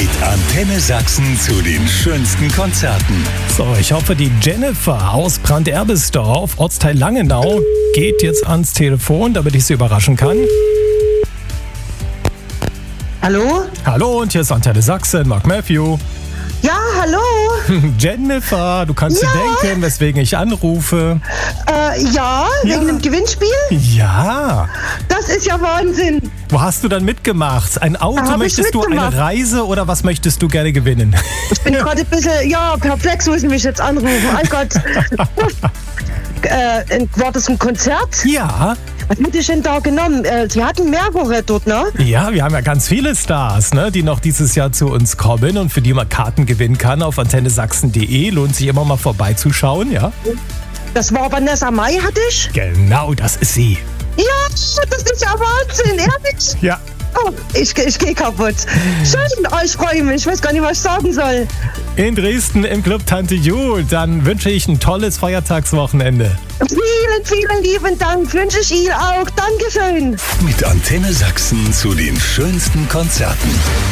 Mit Antenne Sachsen zu den schönsten Konzerten. So, ich hoffe, die Jennifer aus Brand-Erbisdorf, Ortsteil Langenau, geht jetzt ans Telefon, damit ich sie überraschen kann. Hallo? Hallo, und hier ist Antenne Sachsen, Mark Matthew. Ja, hallo? Jennifer, du kannst dir denken, weswegen ich anrufe. Ja, wegen dem Gewinnspiel? Ja. Das ist ja Wahnsinn. Wo hast du dann mitgemacht? Ein Auto, Hab ich möchtest du, eine mitgemacht. Reise oder was möchtest du gerne gewinnen? Ich bin gerade ein bisschen, perplex, muss ich mich jetzt anrufen. Mein Gott. War das ein Konzert? Ja. Was hätte ich denn da genommen? Sie hatten mehrere dort, ne? Ja, wir haben ja ganz viele Stars, ne, die noch dieses Jahr zu uns kommen und für die man Karten gewinnen kann auf antennesachsen.de. Lohnt sich immer mal vorbeizuschauen, ja? Das war Vanessa Mai, hatte ich? Genau, das ist sie. Ja, das ist ja Wahnsinn, ehrlich? Ja. Oh, ich gehe kaputt. Schön, ich freue mich. Ich weiß gar nicht, was ich sagen soll. In Dresden im Club Tante Jul. Dann wünsche ich ein tolles Feiertagswochenende. Vielen, vielen lieben Dank. Wünsche ich Ihnen auch. Dankeschön. Mit Antenne Sachsen zu den schönsten Konzerten.